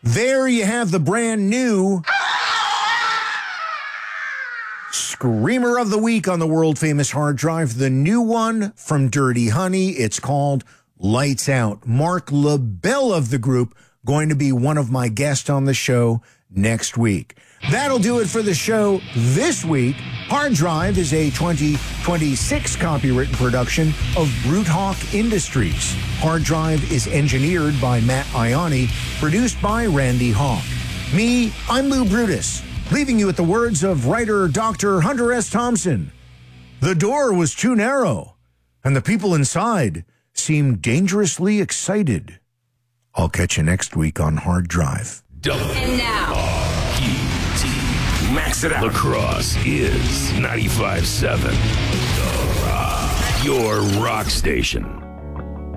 There you have the brand new Screamer of the Week on the world-famous hard drive. The new one from Dirty Honey. It's called Lights Out. Mark LaBelle of the group going to be one of my guests on the show next week. That'll do it for the show this week. Hard Drive is a 2026 copywritten production of Brute Hawk Industries. Hard Drive is engineered by Matt Ioni, produced by Randy Hawk. Me, I'm Lou Brutus, leaving you with the words of writer Dr. Hunter S. Thompson. The door was too narrow, and the people inside seemed dangerously excited. I'll catch you next week on Hard Drive. And now, Max it out. La Crosse is 95.7. The Rock. Your rock station.